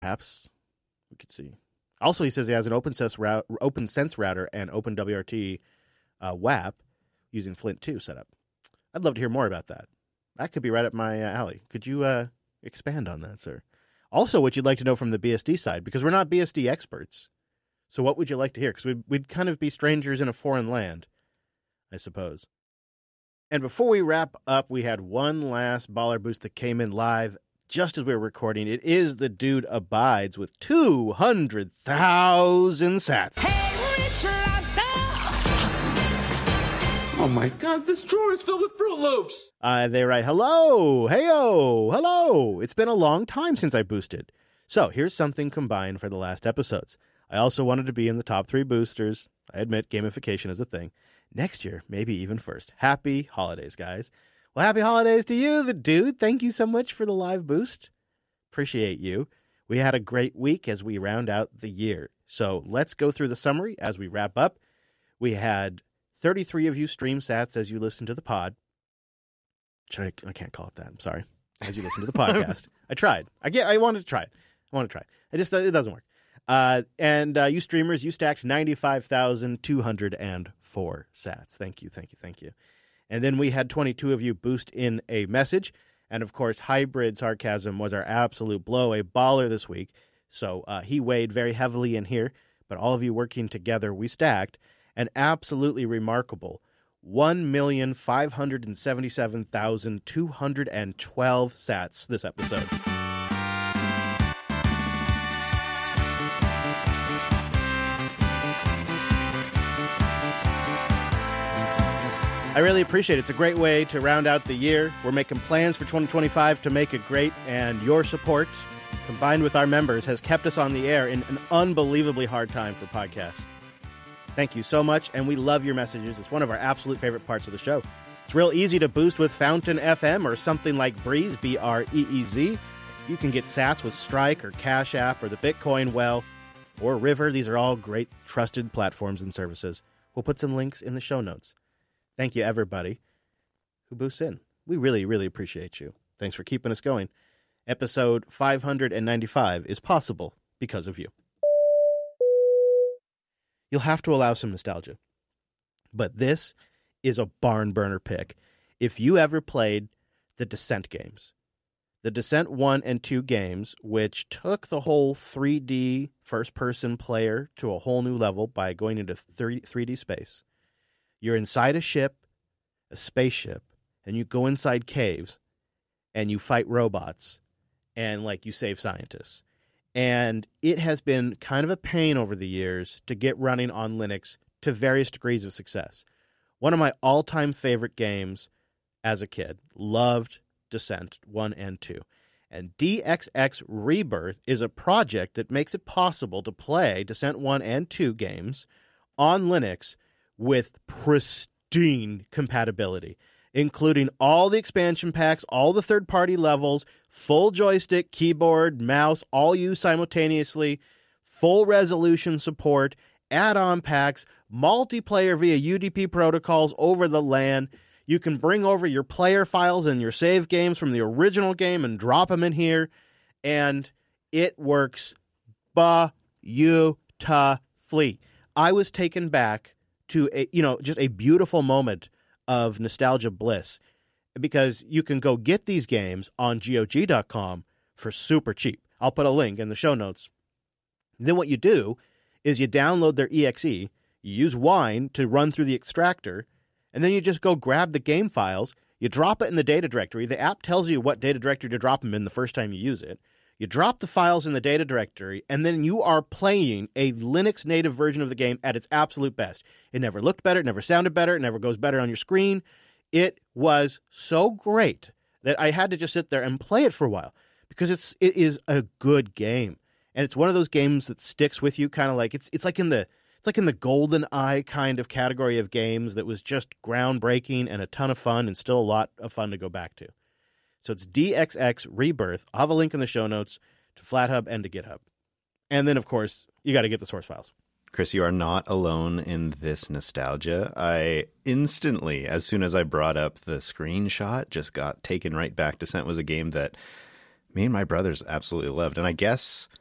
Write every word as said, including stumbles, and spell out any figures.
Perhaps we could see. Also, he says he has an OpenSense, route, OpenSense router and OpenWRT uh, W A P using Flint two setup. I'd love to hear more about that. That could be right up my uh, alley. Could you uh, expand on that, sir? Also, what you'd like to know from the B S D side, because we're not B S D experts. So what would you like to hear? Because we'd, we'd kind of be strangers in a foreign land, I suppose. And before we wrap up, we had one last baller boost that came in live just as we were recording. It is the Dude Abides with two hundred thousand sats. Hey, Rich Lobster! Oh my god, this drawer is filled with Fruit Loops! Uh, they write, hello, heyo, hello. It's been a long time since I boosted. So here's something combined for the last episodes. I also wanted to be in the top three boosters. I admit gamification is a thing. Next year, maybe even first. Happy holidays, guys. Well, happy holidays to you, the dude. Thank you so much for the live boost. Appreciate you. We had a great week as we round out the year. So let's go through the summary as we wrap up. We had thirty-three of you stream sats as you listen to the pod. Should I, I can't call it that. I'm sorry. As you listen to the podcast. I tried. I get. I wanted to try it. I want to try it. I just, it doesn't work. Uh, and uh, you streamers, you stacked ninety-five thousand two hundred four sats. Thank you, thank you, thank you. And then we had twenty-two of you boost in a message. And, of course, Hybrid Sarcasm was our absolute blow, a baller this week. So uh, he weighed very heavily in here. But all of you working together, we stacked an absolutely remarkable one million five hundred seventy-seven thousand two hundred twelve sats this episode. I really appreciate it. It's a great way to round out the year. We're making plans for twenty twenty-five to make it great, and your support, combined with our members, has kept us on the air in an unbelievably hard time for podcasts. Thank you so much, and we love your messages. It's one of our absolute favorite parts of the show. It's real easy to boost with Fountain F M or something like Breeze, B R E E Z. You can get sats with Strike or Cash App or the Bitcoin Well or River. These are all great, trusted platforms and services. We'll put some links in the show notes. Thank you, everybody who boosts in. We really, really appreciate you. Thanks for keeping us going. Episode five hundred ninety-five is possible because of you. You'll have to allow some nostalgia. But this is a barn burner pick. If you ever played the Descent games, the Descent one and two games, which took the whole three D first-person player to a whole new level by going into three D space. You're inside a ship, a spaceship, and you go inside caves, and you fight robots, and, like, you save scientists. And it has been kind of a pain over the years to get running on Linux to various degrees of success. One of my all-time favorite games as a kid. Loved Descent one and two. And D X X Rebirth is a project that makes it possible to play Descent one and two games on Linux with pristine compatibility, including all the expansion packs, all the third-party levels, full joystick, keyboard, mouse, all used simultaneously, full resolution support, add-on packs, multiplayer via U D P protocols over the LAN. You can bring over your player files and your save games from the original game and drop them in here, and it works beautifully. I was taken back to a, you know, just a beautiful moment of nostalgia bliss, because you can go get these games on G O G dot com for super cheap. I'll put a link in the show notes. Then what you do is you download their E X E, you use Wine to run through the extractor, and then you just go grab the game files, you drop it in the data directory. The app tells you what data directory to drop them in the first time you use it. You drop the files in the data directory, and then you are playing a Linux native version of the game at its absolute best. It never looked better, it never sounded better, it never goes better on your screen. It was so great that I had to just sit there and play it for a while, because it's it is a good game. And it's one of those games that sticks with you, kind of like it's it's like in the it's like in the Golden Eye kind of category of games that was just groundbreaking and a ton of fun and still a lot of fun to go back to. So it's D X X Rebirth. I'll have a link in the show notes to FlatHub and to GitHub. And then, of course, you got to get the source files. Chris, you are not alone in this nostalgia. I instantly, as soon as I brought up the screenshot, just got taken right back. Descent was a game that me and my brothers absolutely loved. And I guess